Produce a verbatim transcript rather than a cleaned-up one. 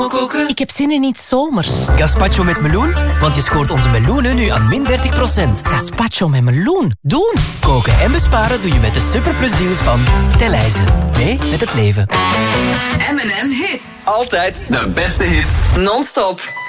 koken? Ik heb zin in iets zomers. Gazpacho met meloen? Want je scoort onze meloenen nu aan min dertig procent. Gazpacho met meloen. Doen! Koken en besparen doe je met de Superplus deals van Teleize. Mee met het leven. M en M Hits. Altijd de beste hits. Non-stop.